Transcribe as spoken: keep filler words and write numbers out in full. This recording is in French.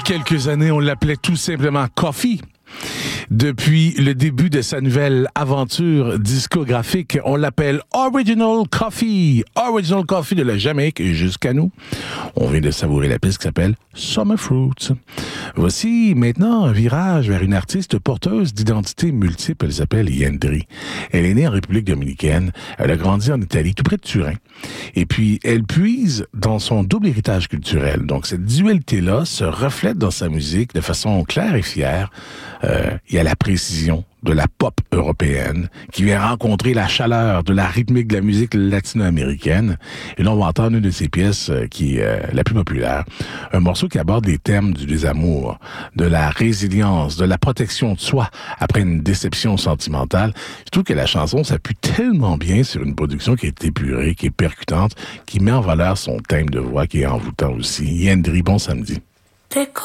quelques années, on l'appelait tout simplement Coffee. Depuis le début de sa nouvelle aventure discographique, on l'appelle Original Coffee. Original Coffee de la Jamaïque jusqu'à nous. On vient de savourer la piste qui s'appelle Summer Fruits. Voici maintenant un virage vers une artiste porteuse d'identité multiple. Elle s'appelle Yandri. Elle est née en République dominicaine. Elle a grandi en Italie, tout près de Turin. Et puis, elle puise dans son double héritage culturel. Donc, cette dualité-là se reflète dans sa musique de façon claire et fière. Euh, il y a la précision de la pop européenne qui vient rencontrer la chaleur de la rythmique de la musique latino-américaine. Et là, on va entendre une de ses pièces euh, qui est euh, la plus populaire. Un morceau qui aborde les thèmes du désamour, de la résilience, de la protection de soi après une déception sentimentale. Je trouve que la chanson s'appuie tellement bien sur une production qui est épurée, qui est percutante, qui met en valeur son thème de voix, qui est envoûtant aussi. Yandri, bon samedi.